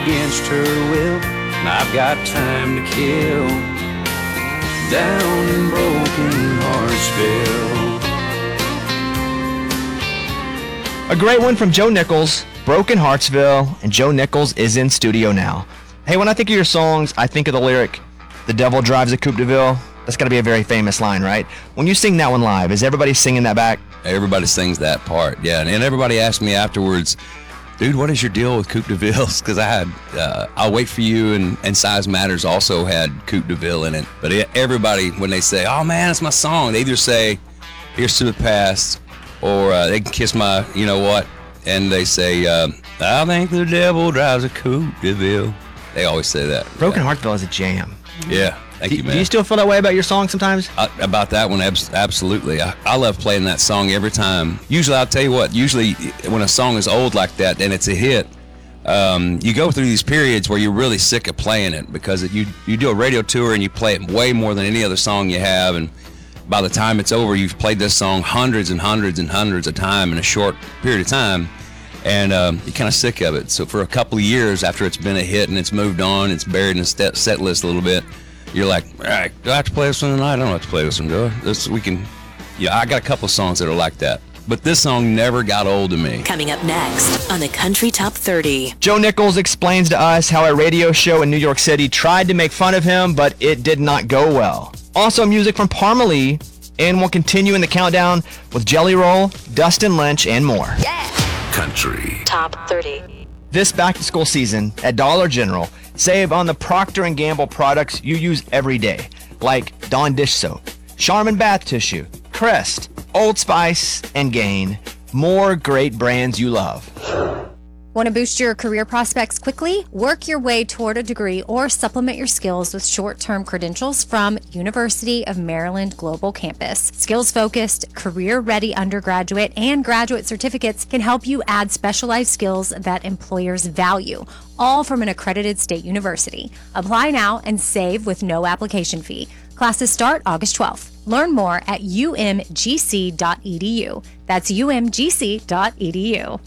against her will, and I've got time to kill down in Broken Heartsville. A great one from Joe Nichols, Broken Heartsville, and Joe Nichols is in studio now. Hey, when I think of your songs, I think of the lyric, "The devil drives a coupe de ville." That's got to be a very famous line, right? When you sing that one live, is everybody singing that back? Everybody sings that part, yeah. And everybody asked me afterwards, dude, what is your deal with Coupe de Villes? Because I had I'll Wait For You and Size Matters also had Coupe de Ville in it. But everybody, when they say, oh man, it's my song, they either say, here's to the past, or they can kiss my, you know what, and they say, I think the devil drives a Coupe de Ville. They always say that. Broken Heartsville is a jam. Yeah. Thank you, man. Do you still feel that way about your song sometimes? About that one, absolutely. I love playing that song every time. Usually, I'll tell you what, when a song is old like that and it's a hit, you go through these periods where you're really sick of playing it because you do a radio tour and you play it way more than any other song you have, and by the time it's over, you've played this song hundreds and hundreds and hundreds of times in a short period of time, and you're kind of sick of it. So for a couple of years after it's been a hit and it's moved on, it's buried in the set list a little bit, you're like, all right, do I have to play this one tonight? I don't have to play this one, do I? I got a couple of songs that are like that. But this song never got old to me. Coming up next on the Country Top 30. Joe Nichols explains to us how a radio show in New York City tried to make fun of him, but it did not go well. Also music from Parmalee, and we'll continue in the countdown with Jelly Roll, Dustin Lynch, and more. Yeah! Country Top 30. This back-to-school season at Dollar General, save on the Procter & Gamble products you use every day, like Dawn dish soap, Charmin bath tissue, Crest, Old Spice, and Gain. More great brands you love. Want to boost your career prospects quickly? Work your way toward a degree or supplement your skills with short-term credentials from University of Maryland Global Campus. Skills-focused, career-ready undergraduate and graduate certificates can help you add specialized skills that employers value, all from an accredited state university. Apply now and save with no application fee. Classes start August 12th. Learn more at umgc.edu. That's umgc.edu.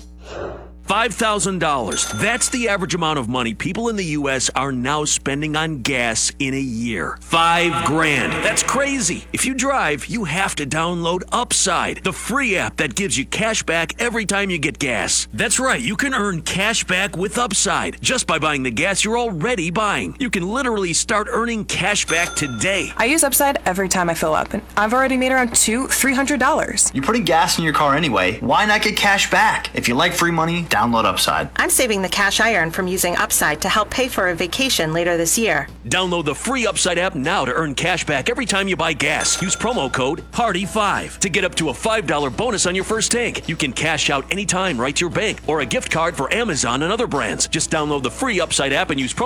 $5,000. That's the average amount of money people in the U.S. are now spending on gas in a year. $5,000. That's crazy. If you drive, you have to download Upside, the free app that gives you cash back every time you get gas. That's right. You can earn cash back with Upside just by buying the gas you're already buying. You can literally start earning cash back today. I use Upside every time I fill up, and I've already made around $300. You're putting gas in your car anyway. Why not get cash back? If you like free money, download Upside. I'm saving the cash I earn from using Upside to help pay for a vacation later this year. Download the free Upside app now to earn cash back every time you buy gas. Use promo code PARTY5 to get up to a $5 bonus on your first tank. You can cash out anytime right to your bank or a gift card for Amazon and other brands. Just download the free Upside app and use promo